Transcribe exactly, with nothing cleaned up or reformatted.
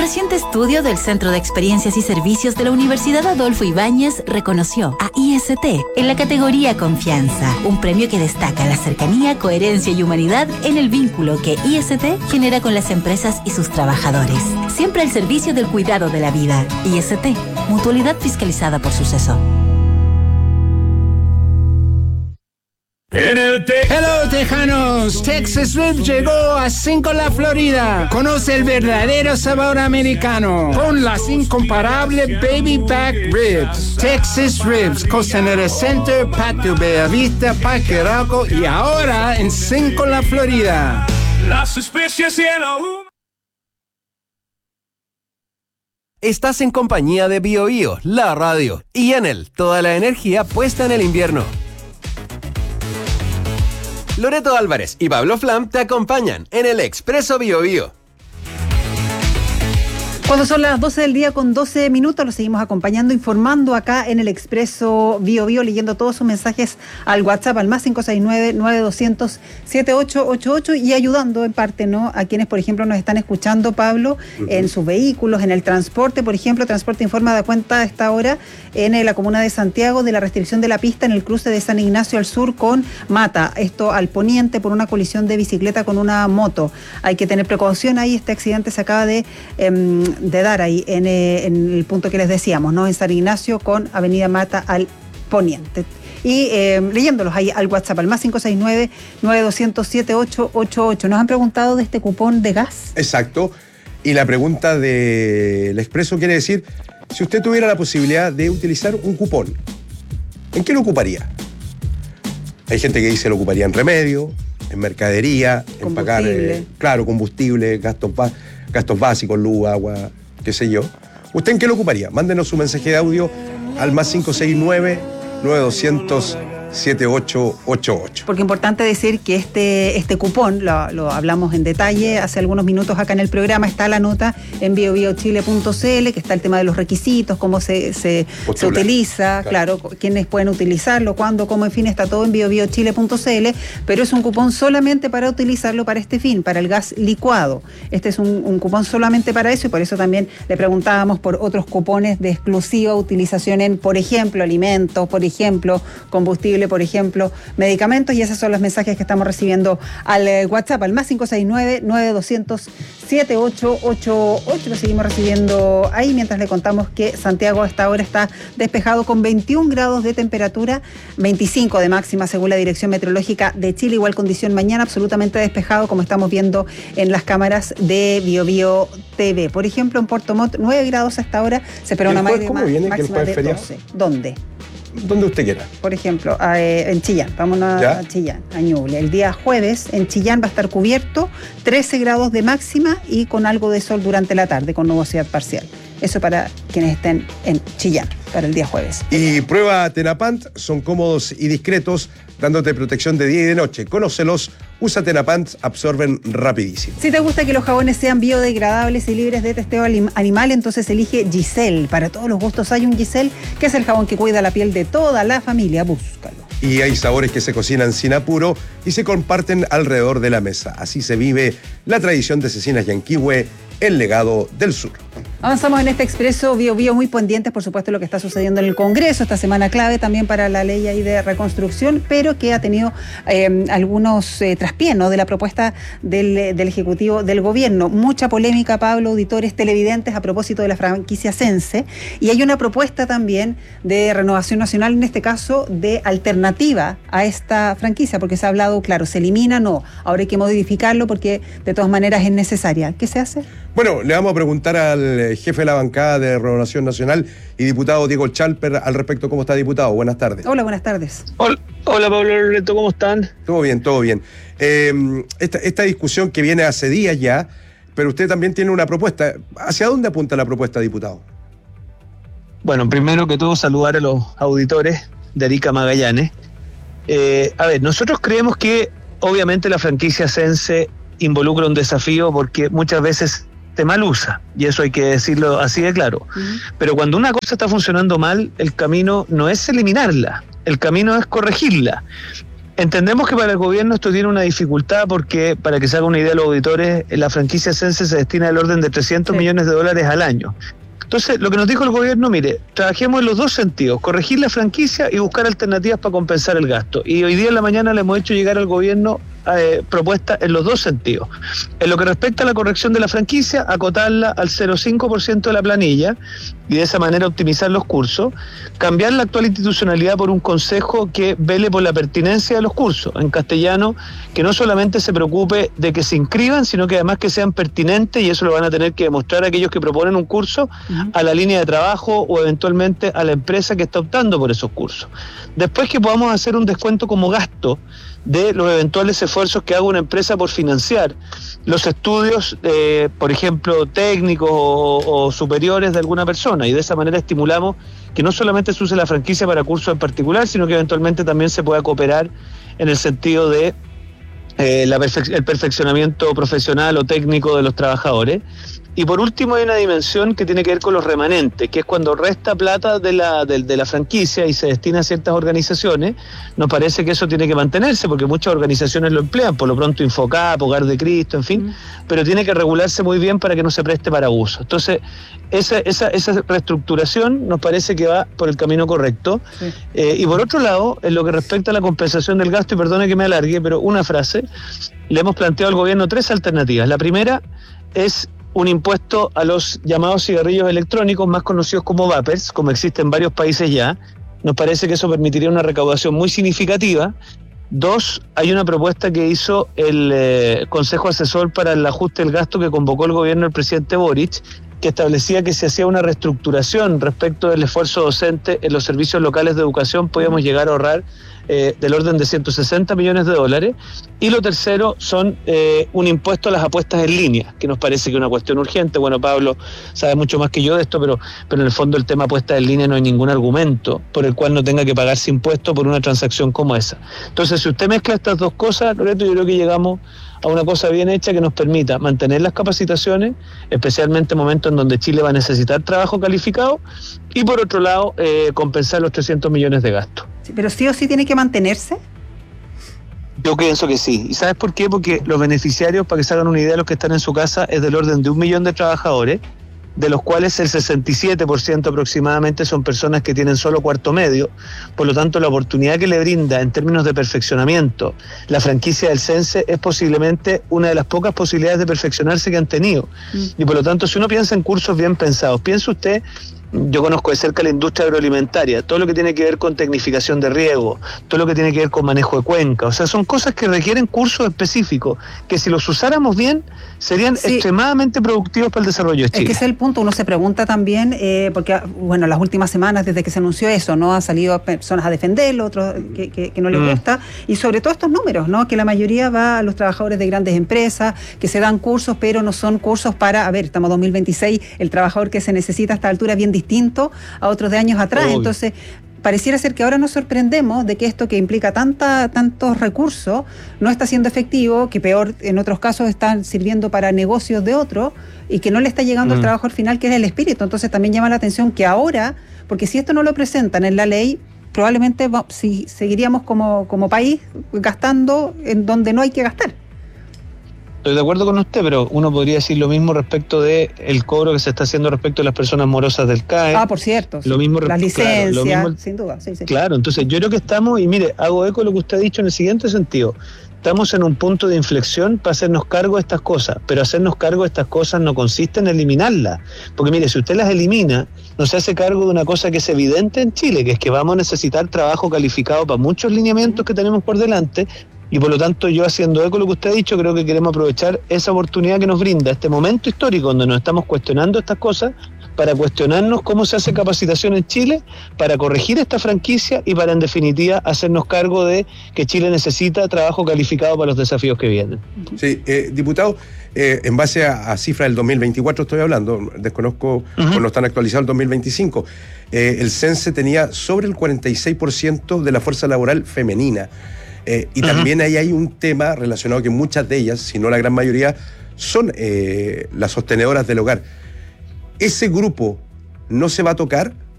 reciente estudio del Centro de Experiencias y Servicios de la Universidad Adolfo Ibáñez reconoció a I S T en la categoría Confianza, un premio que destaca la cercanía, coherencia y humanidad en el vínculo que I S T genera con las empresas y sus trabajadores. Siempre al servicio del cuidado de la vida. I S T, mutualidad fiscalizada por Suceso. Hello Tejanos, Texas Ribs llegó a Cinco La Florida. Conoce el verdadero sabor americano con las incomparables Baby Back Ribs. Texas Ribs, Costanera Center, Patio Bellavista, Parque Arauco y ahora en Cinco La Florida. Las especies y el aún. Estás en compañía de Bio Bio, la radio, y Enel, toda la energía puesta en el invierno. Loreto Álvarez y Pablo Flam te acompañan en el Expreso Bio Bio. Cuando son las doce del día con doce minutos, los seguimos acompañando, informando acá en el Expreso Bio Bio, leyendo todos sus mensajes al WhatsApp, al más cinco seis nueve, nueve dos cero cero, siete ocho ocho ocho y ayudando en parte, ¿no?, a quienes, por ejemplo, nos están escuchando, Pablo, uh-huh. en sus vehículos, en el transporte. Por ejemplo, Transporte Informa da cuenta a esta hora en la comuna de Santiago de la restricción de la pista en el cruce de San Ignacio al sur con Mata, esto al poniente por una colisión de bicicleta con una moto. Hay que tener precaución ahí, este accidente se acaba de... Eh, de dar ahí en, eh, en el punto que les decíamos, ¿no?, en San Ignacio con Avenida Mata al poniente. Y eh, leyéndolos ahí al WhatsApp, al más cinco seis nueve, nueve dos cero cero, siete ocho ocho ocho. Nos han preguntado de este cupón de gas. Exacto. Y la pregunta del Expreso quiere decir, si usted tuviera la posibilidad de utilizar un cupón, ¿en qué lo ocuparía? Hay gente que dice lo ocuparía en remedio, en mercadería, en pagar, eh, claro, combustible, gastos básicos. Gastos básicos, luz, agua, qué sé yo. ¿Usted en qué lo ocuparía? Mándenos su mensaje de audio al más cinco seis nueve, nueve dos cero cero, siete ocho ocho ocho. Porque es importante decir que este, este cupón, lo, lo hablamos en detalle hace algunos minutos acá en el programa, está la nota en bio bio chile punto c l, que está el tema de los requisitos, cómo se, se, se utiliza, claro. claro, quiénes pueden utilizarlo, cuándo, cómo, en fin, está todo en bio bio chile punto c l, pero es un cupón solamente para utilizarlo para este fin, para el gas licuado. Este es un, un cupón solamente para eso y por eso también le preguntábamos por otros cupones de exclusiva utilización en, por ejemplo, alimentos, por ejemplo, combustible, por ejemplo, medicamentos, y esos son los mensajes que estamos recibiendo al eh, WhatsApp, al más cinco seis nueve, nueve dos cero cero, siete ocho ocho ocho. Lo seguimos recibiendo ahí mientras le contamos que Santiago a esta hora está despejado con veintiún grados de temperatura, veinticinco de máxima según la Dirección Meteorológica de Chile, igual condición mañana, absolutamente despejado como estamos viendo en las cámaras de Bio Bio T V. Por ejemplo, en Puerto Montt, nueve grados a esta hora, se espera una máxima de doce. ¿Dónde? Donde usted quiera. Por ejemplo, eh, en Chillán, vámonos a, a Chillán, a Ñuble. El día jueves en Chillán va a estar cubierto, trece grados de máxima y con algo de sol durante la tarde, con nubosidad parcial. Eso para quienes estén en Chillán, para el día jueves. Y prueba Tenapant, son cómodos y discretos, dándote protección de día y de noche. Conócelos, usa Tenapant, absorben rapidísimo. Si te gusta que los jabones sean biodegradables y libres de testeo animal, entonces elige Giselle. Para todos los gustos hay un Giselle, que es el jabón que cuida la piel de toda la familia. Búscalo. Y hay sabores que se cocinan sin apuro y se comparten alrededor de la mesa. Así se vive la tradición de Cecinas Yanquihue, el legado del sur. Avanzamos en este Expreso Bio Bio, muy pendientes, por supuesto, lo que está sucediendo en el Congreso, esta semana clave también para la ley ahí de reconstrucción, pero que ha tenido eh, algunos eh, traspiés, ¿no?, de la propuesta del, del Ejecutivo del Gobierno. Mucha polémica, Pablo, auditores, televidentes, a propósito de la franquicia Sense, y hay una propuesta también de Renovación Nacional, en este caso, de alternativa a esta franquicia, porque se ha hablado, claro, se elimina, no, ahora hay que modificarlo porque de todas maneras es necesaria. ¿Qué se hace? Bueno, le vamos a preguntar al jefe de la bancada de Renovación Nacional y diputado Diego Chalper al respecto. ¿Cómo está, diputado? Buenas tardes. Hola, buenas tardes. Hola, hola Pablo Loreto, ¿cómo están? Todo bien, todo bien. Eh, esta, esta discusión que viene hace días ya, pero usted también tiene una propuesta. ¿Hacia dónde apunta la propuesta, diputado? Bueno, primero que todo saludar a los auditores de Arica Magallanes. Eh, a ver, nosotros creemos que obviamente la franquicia Sense involucra un desafío porque muchas veces se mal usa, y eso hay que decirlo así de claro. Uh-huh. Pero cuando una cosa está funcionando mal, el camino no es eliminarla, el camino es corregirla. Entendemos que para el gobierno esto tiene una dificultad porque, para que se haga una idea los auditores, la franquicia Sense se destina al orden de trescientos Sí. millones de dólares al año. Entonces, lo que nos dijo el gobierno, mire, trabajemos en los dos sentidos, corregir la franquicia y buscar alternativas para compensar el gasto. Y hoy día en la mañana le hemos hecho llegar al gobierno eh, propuestas en los dos sentidos. En lo que respecta a la corrección de la franquicia, acotarla al cero coma cinco por ciento de la planilla y de esa manera optimizar los cursos, cambiar la actual institucionalidad por un consejo que vele por la pertinencia de los cursos, en castellano, que no solamente se preocupe de que se inscriban, sino que además que sean pertinentes, y eso lo van a tener que demostrar aquellos que proponen un curso uh-huh. a la línea de trabajo o eventualmente a la empresa que está optando por esos cursos. Después que podamos hacer un descuento como gasto de los eventuales esfuerzos que haga una empresa por financiar los estudios, eh, por ejemplo, técnicos o, o superiores de alguna persona, y de esa manera estimulamos que no solamente se use la franquicia para cursos en particular, sino que eventualmente también se pueda cooperar en el sentido de eh, la perfe- el perfeccionamiento profesional o técnico de los trabajadores. Y por último hay una dimensión que tiene que ver con los remanentes, que es cuando resta plata de la, de, de la franquicia y se destina a ciertas organizaciones. Nos parece que eso tiene que mantenerse, porque muchas organizaciones lo emplean, por lo pronto Infocap, Hogar de Cristo, en fin, mm. pero tiene que regularse muy bien para que no se preste para abuso. Entonces, esa, esa, esa reestructuración nos parece que va por el camino correcto. Sí. Eh, y por otro lado, en lo que respecta a la compensación del gasto, y perdone que me alargue, pero una frase, le hemos planteado al gobierno tres alternativas. La primera es un impuesto a los llamados cigarrillos electrónicos, más conocidos como vapers, como existe en varios países ya. Nos parece que eso permitiría una recaudación muy significativa. Dos, hay una propuesta que hizo el eh, Consejo Asesor para el Ajuste del Gasto que convocó el gobierno del presidente Boric, que establecía que si hacía una reestructuración respecto del esfuerzo docente en los servicios locales de educación, podíamos llegar a ahorrar eh, del orden de ciento sesenta millones de dólares. Y lo tercero son eh, un impuesto a las apuestas en línea, que nos parece que es una cuestión urgente. Bueno, Pablo sabe mucho más que yo de esto, pero, pero en el fondo el tema apuestas en línea no hay ningún argumento por el cual no tenga que pagarse impuesto por una transacción como esa. Entonces, si usted mezcla estas dos cosas, Loreto, yo creo que llegamos a una cosa bien hecha que nos permita mantener las capacitaciones, especialmente en momentos en donde Chile va a necesitar trabajo calificado, y por otro lado, eh, compensar los trescientos millones de gastos. Sí, pero sí o sí tiene que mantenerse. Yo pienso que sí. ¿Y sabes por qué? Porque los beneficiarios, para que se hagan una idea, los que están en su casa, es del orden de un millón de trabajadores, de los cuales el sesenta y siete por ciento aproximadamente son personas que tienen solo cuarto medio. Por lo tanto, la oportunidad que le brinda en términos de perfeccionamiento la franquicia del Sense es posiblemente una de las pocas posibilidades de perfeccionarse que han tenido. Mm. Y por lo tanto, si uno piensa en cursos bien pensados, piensa usted, yo conozco de cerca la industria agroalimentaria, todo lo que tiene que ver con tecnificación de riego, todo lo que tiene que ver con manejo de cuenca, o sea, son cosas que requieren cursos específicos, que si los usáramos bien, serían sí. extremadamente productivos para el desarrollo de Chile. Es que ese es el punto, uno se pregunta también, eh, porque, bueno, las últimas semanas desde que se anunció eso, ¿no? Han salido personas a defenderlo, otros que, que, que no les mm. gusta, y sobre todo estos números, ¿no? Que la mayoría va a los trabajadores de grandes empresas, que se dan cursos, pero no son cursos para, a ver, estamos en dos mil veintiséis, el trabajador que se necesita a esta altura bien distinto a otros de años atrás. Obvio. Entonces, pareciera ser que ahora nos sorprendemos de que esto que implica tanta, tantos recursos no está siendo efectivo, que peor en otros casos están sirviendo para negocios de otros y que no le está llegando mm. al trabajador final, que es el espíritu. Entonces también llama la atención que ahora, porque si esto no lo presentan en la ley, probablemente va, si seguiríamos como, como país gastando en donde no hay que gastar. Estoy de acuerdo con usted, pero uno podría decir lo mismo respecto de el cobro que se está haciendo respecto a las personas morosas del C A E. Ah, por cierto. Lo mismo, las licencias, claro, lo mismo, sin duda. Sí, sí. Claro, entonces yo creo que estamos, y mire, hago eco de lo que usted ha dicho en el siguiente sentido. Estamos en un punto de inflexión para hacernos cargo de estas cosas, pero hacernos cargo de estas cosas no consiste en eliminarlas. Porque mire, si usted las elimina, no se hace cargo de una cosa que es evidente en Chile, que es que vamos a necesitar trabajo calificado para muchos lineamientos que tenemos por delante. Y por lo tanto, yo haciendo eco lo que usted ha dicho, creo que queremos aprovechar esa oportunidad que nos brinda este momento histórico donde nos estamos cuestionando estas cosas, para cuestionarnos cómo se hace capacitación en Chile, para corregir esta franquicia y para, en definitiva, hacernos cargo de que Chile necesita trabajo calificado para los desafíos que vienen. Sí, eh, diputado, eh, en base a, a cifras del dos mil veinticuatro estoy hablando, desconozco, uh-huh. pues no están actualizados el dos mil veinticinco, eh, el Sense tenía sobre el cuarenta y seis por ciento de la fuerza laboral femenina. Eh, y uh-huh. también ahí hay un tema relacionado que muchas de ellas, si no la gran mayoría, son eh, las sostenedoras del hogar. ¿Ese grupo no se va a tocar?